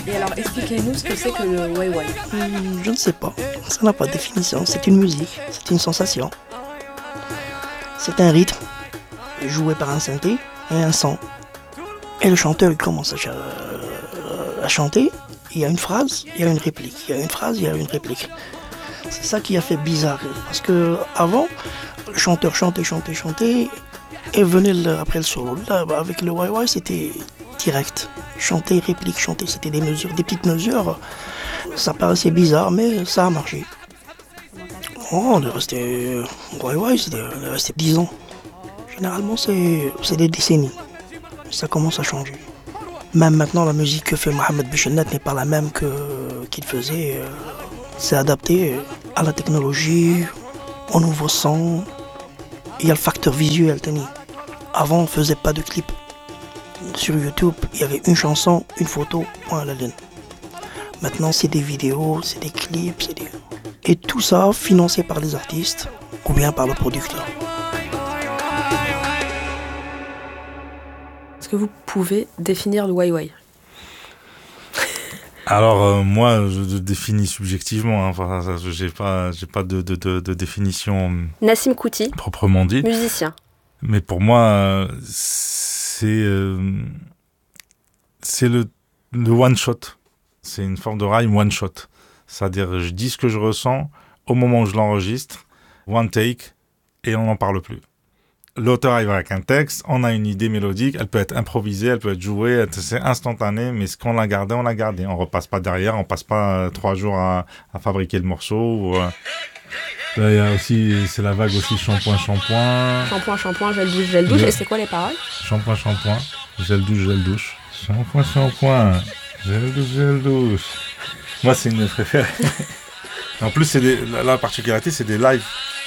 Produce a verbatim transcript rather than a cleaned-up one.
Et alors, expliquez-nous ce que c'est que le Wai Wai. Hmm, je ne sais pas. Ça n'a pas de définition. C'est une musique, c'est une sensation. C'est un rythme joué par un synthé et un son. Et le chanteur il commence à, ch- à chanter. Il y a une phrase, il y a une réplique. Il y a une phrase, il y a une réplique. C'est ça qui a fait bizarre. Parce que avant, le chanteur chantait, chantait, chantait. Et venait le- après le solo. Là, avec le Wai Wai, c'était direct. Chanter, réplique, chanter. C'était des mesures, des petites mesures. Ça paraissait bizarre, mais ça a marché. Oh, on est resté. Wai Wai, c'était on est resté dix ans. Généralement, c'est, c'est des décennies. Ça commence à changer. Même maintenant, la musique que fait Mohamed Bichennet n'est pas la même que, qu'il faisait. euh, C'est adapté à la technologie, au nouveau son. Il y a le facteur visuel, Tani. Avant, on ne faisait pas de clip. Sur YouTube, il y avait une chanson, une photo, point à la ligne. Maintenant, c'est des vidéos, c'est des clips, c'est des... Et tout ça financé par les artistes ou bien par le producteur. Est-ce que vous pouvez définir le Wai Wai? Alors euh, moi, je le définis subjectivement. Hein. Enfin, ça, j'ai pas, j'ai pas de, de, de, de définition Nassim Kouti, proprement dit. musicien. Mais pour moi, euh, c'est euh, c'est le, le one shot. C'est une forme de rhyme one shot. C'est-à-dire, je dis ce que je ressens au moment où je l'enregistre, one take, et on n'en parle plus. L'auteur arrive avec un texte, on a une idée mélodique, elle peut être improvisée, elle peut être jouée, elle- c'est instantané, mais ce qu'on l'a gardé, on l'a gardé. On repasse pas derrière, on passe pas euh, trois jours à, à fabriquer le morceau. Ou, euh. Là, il y a aussi, c'est la vague aussi shampoing, shampoing, Shampoing, shampoing, gel douche, gel douche. Le- Et c'est quoi les paroles? shampoing, shampoing, gel douche, gel douche. Shampoing, shampoing, gel douche, gel douche. Moi, c'est une de mes préférées. En plus, c'est des, la, la particularité, c'est des lives.